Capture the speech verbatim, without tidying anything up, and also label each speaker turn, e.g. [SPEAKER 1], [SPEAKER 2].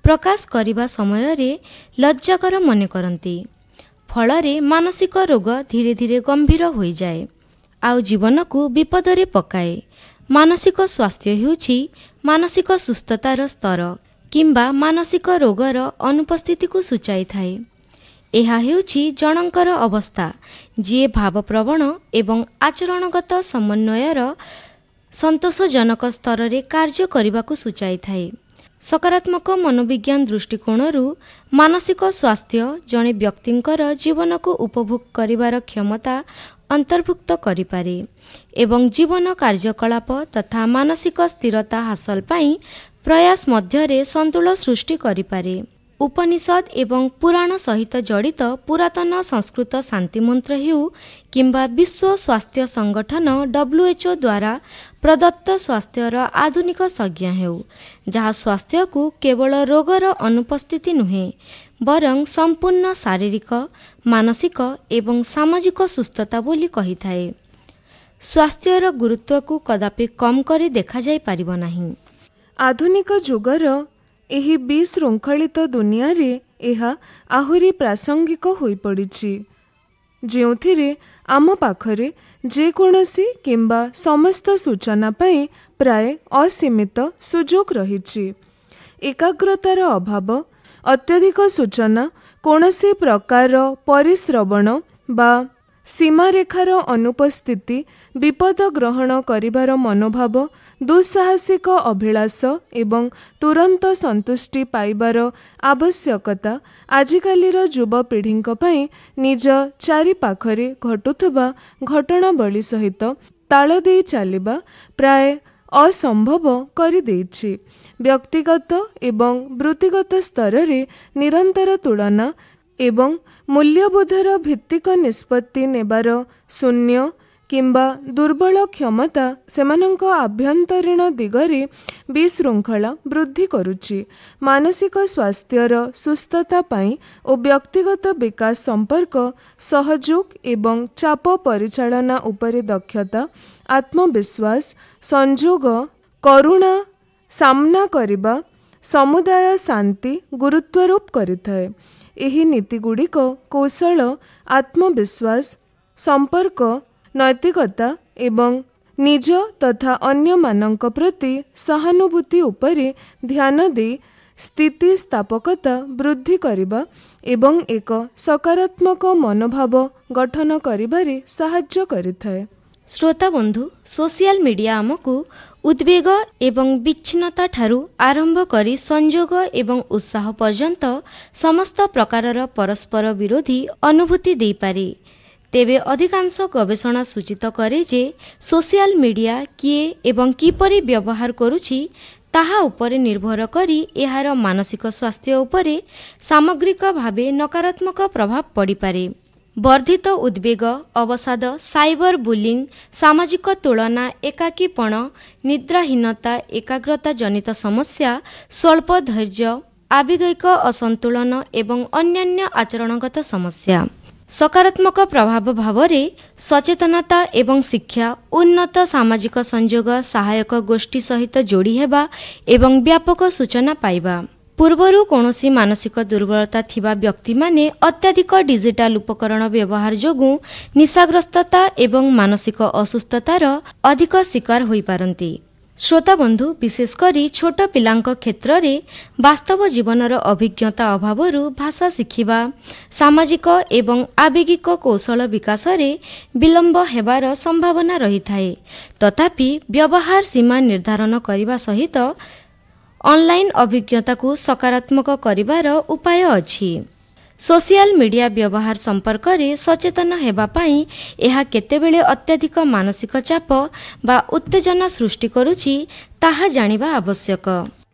[SPEAKER 1] प्रकाश करने समय लज्जाकर मन करती। फल मानसिक रोग धीरे धीरे गंभीर हो जाए आउ जीवन को विपद में पकाए। मानसिक स्वास्थ्य हेउछि मानसिक सुस्थतार स्तर किंबा मानसिक रोगर अनुपस्थिति को सूचाई थाए। यह हेउछि जनकर अवस्था जी भावप्रवण एवं आचरणगत समन्वयर संतोषजनक स्तर रे कार्य करने को सूचाई थाए। सकारात्मक मनोविज्ञान दृष्टिकोणरू मानसिक स्वास्थ्य जड़े व्यक्तिंकर जीवन को उपभोग करिवार क्षमता अंतर्भुक्त करिपारे एवं जीवन कार्यकलाप तथा मानसिक स्थिरता हासिल पाई प्रयास मध्यरे संतुलन सृष्टि करिपारे। उपनिषद एवं पुराण सहित जड़ित पुरातन संस्कृत शांति मंत्र हेउ किंबा विश्व स्वास्थ्य संगठन डब्ल्यू एच ओ द्वारा प्रदत्त स्वास्थ्यर आधुनिक संज्ञा हेउ जहाँ स्वास्थ्य को केवल रोगर अनुपस्थिति नुहे बरं संपूर्ण शारीरिक मानसिक एवं सामाजिक सुस्थता बोली कही थाए। स्वास्थ्यर गुरुत्व को कदापि कम करी देखा जाय पारिबो नाही।
[SPEAKER 2] आधुनिक जुगर एही विशृंखलित दुनिया रे एहा आहुरी प्रासंगिक होई पड़िछि जेउथिरे आम पाखरे जे कोनोसी किंबा समस्त सूचना पाई प्राय असीमित सुजोग रहिछि। एकाग्रतार अभाव अत्यधिक सूचना कोनोसी प्रकार परिश्रवण बा सीमारेखार अनुपस्थिति विपद ग्रहण करिबार मनोभाव दुस्साहसिक अभिलाष एवं तुरंत संतुष्टि पाइबार आवश्यकता आजिकालीर युवपीढ़ी पई निज चारि पाखरे घटुथबा घटनावली सहित ताल देई चलिबा प्राय असंभव करि देइछि। व्यक्तिगत एवं वृत्तिगत स्तर रे निरंतर तुलना एवं मूल्यबोधर भित्तिक निष्पत्ति नेबार शून्य किंबा दुर्बल क्षमता सेमानंक आभ्यंतरीण दिगरे विशृंखला वृद्धि करुछि। मानसिक स्वास्थ्यर सुस्थता पाई और व्यक्तिगत विकास संपर्क सहयोग एवं चाप परिचालना उपरे दक्षता आत्मविश्वास संजोग करुणा सामना करिबा समुदाय शांति गुरुत्वारोप करिथाए। एही नीति गुड़िक कौशल आत्मविश्वास संपर्क नैतिकता एवं निज तथा अन्य मानक प्रति सहानुभूति उपरे ध्यान दे स्थिति स्थापकता वृद्धि करिबा एवं एक सकारात्मक मनोभाव गठन करिबारे साहाय्य करिथाए।
[SPEAKER 1] श्रोता बंधु, सोशल मीडिया आमको उद्वेग एवं विच्छिन्नता ठारू आरंभ करी संयोग एवं उत्साह पर्यंत समस्त प्रकारर परस्पर विरोधी अनुभूति दे पारे। तेबे अधिकांश गवेषणा सूचित करे जे सोशल मीडिया किए एवं किपरि व्यवहार करुछि ताहा उपरे निर्भर करी एहार मानसिक स्वास्थ्य उपरे सामग्रिक भावे नकारात्मक प्रभाव पड़ी पारे। वर्धित उद्वेग अवसाद साइबर बुलिंग सामाजिक तुलना एकाकीपण निद्राहीनता एकाग्रता जनित समस्या स्वल्प धैर्य आवेगिक असंतुलन एवं अन्यान्य आचरणगत समस्या सकारात्मक प्रभाव भावरे सचेतनता एवं शिक्षा उन्नत सामाजिक संयोग सहायक गोष्ठी सहित जोड़ी हेबा एवं व्यापक सूचना पाइबा। पूर्वरु कौनसी मानसिक दुर्बलता थिबा व्यक्ति माने अत्याधिक डिजिटल उपकरण व्यवहार जोगु निशाग्रस्तता एवं मानसिक असुस्थतार अधिक शिकार होई पारंती। श्रोता बंधु, विशेषकर छोट पिलांक क्षेत्र रे वास्तव जीवनर अभिज्ञता अभावरु भाषा शिखिबा सामाजिक एवं आवेगिक कौशल विकास रे विलंब हेबार संभावना रही थाए। तथापि व्यवहार सीमा निर्धारण करिबा सहित ऑनलाइन अभिज्ञता को सकारात्मक करिबार उपाय अछि। सोशल मीडिया व्यवहार संपर्क रे सचेतन हेबा पाई एहा केतेबेले अत्यधिक मानसिक चाप बा उत्तेजना सृष्टि करुछि ताहा जानिबा आवश्यक।